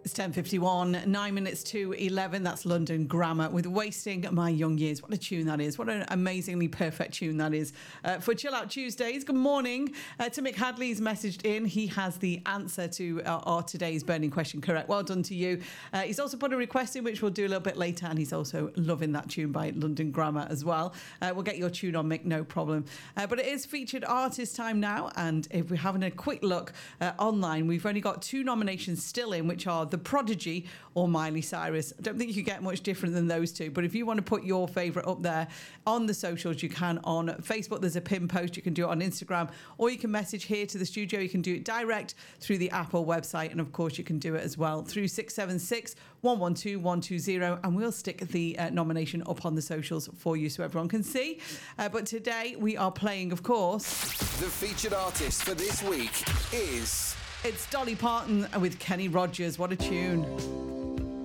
It's 10:51, 9 minutes to 11. That's London Grammar with Wasting My Young Years. What a tune that is. What an amazingly perfect tune that is. For Chill Out Tuesdays, good morning. To Mick Hadley's messaged in. He has the answer to our today's burning question correct. Well done to you. He's also put a request in, which we'll do a little bit later, and he's also loving that tune by London Grammar as well. We'll get your tune on, Mick, no problem. But it is featured artist time now, and if we're having a quick look online, we've only got 2 nominations still in, which are The Prodigy or Miley Cyrus. I don't think you could get much different than those two, but if you want to put your favourite up there on the socials, you can on Facebook. There's a pin post. You can do it on Instagram, or you can message here to the studio. You can do it direct through the Apple website, and of course you can do it as well through 676 112 120, and we'll stick the nomination up on the socials for you so everyone can see. But today we are playing, of course, the featured artist for this week is... It's Dolly Parton with Kenny Rogers. What a tune.